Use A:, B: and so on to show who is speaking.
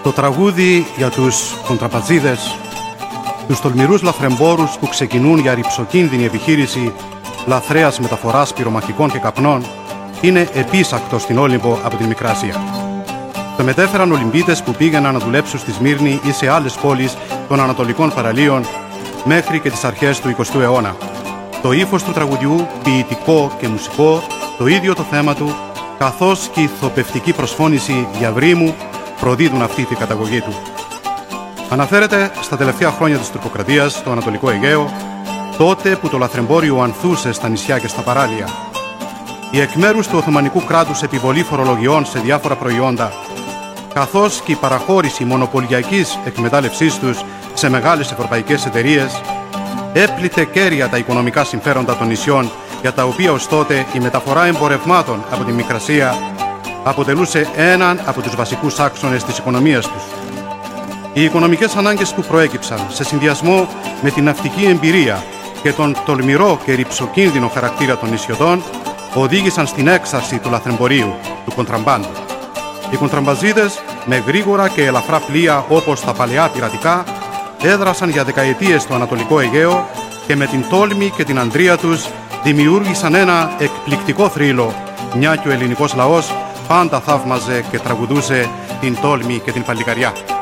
A: Το τραγούδι για τους κοντραμπατζίδες, τους τολμηρούς λαθρεμπόρους που ξεκινούν για ρυψοκίνδυνη επιχείρηση λαθρέας μεταφοράς πυρομαχικών και καπνών, είναι επίσακτο στην Όλυμπο από την Μικρά Ασία. Το μετέφεραν Ολυμπίτες που πήγαιναν να δουλέψουν στη Σμύρνη ή σε άλλες πόλεις των Ανατολικών Παραλίων μέχρι και τις αρχές του 20ου αιώνα. Το ύφος του τραγουδιού, ποιητικό και μουσικό, το ίδιο το θέμα του, καθώς και η ηθοποιητική προσφώνηση διαβρύμου προδίδουν αυτή τη καταγωγή του. Αναφέρεται στα τελευταία χρόνια της τουρκοκρατίας στο Ανατολικό Αιγαίο, τότε που το λαθρεμπόριο ανθούσε στα νησιά και στα παράλια. Η εκ μέρους του Οθωμανικού κράτους επιβολή φορολογιών σε διάφορα προϊόντα, καθώς και η παραχώρηση μονοπωλιακής εκμετάλλευσής τους σε μεγάλες ευρωπαϊκές εταιρείες, έπλητε κέρια τα οικονομικά συμφέροντα των νησιών, για τα οποία ως τότε η μεταφορά εμπορευμάτων από τη Μικρασία αποτελούσε έναν από τους βασικούς άξονες της οικονομίας τους. Οι οικονομικές ανάγκες που προέκυψαν σε συνδυασμό με την ναυτική εμπειρία και τον τολμηρό και ρυψοκίνδυνο χαρακτήρα των νησιωτών οδήγησαν στην έξαρση του λαθρεμπορίου, του κοντραμπάντου. Οι κοντραμπαζίδες με γρήγορα και ελαφρά πλοία όπως τα παλαιά πειρατικά έδρασαν για δεκαετίες στο Ανατολικό Αιγαίο και με την τόλμη και την αντρία τους δημιούργησαν ένα εκπληκτικό θρύλο, μια και ο ελληνικός λαός πάντα θαύμαζε και τραγουδούσε την τόλμη και την παλικαριά.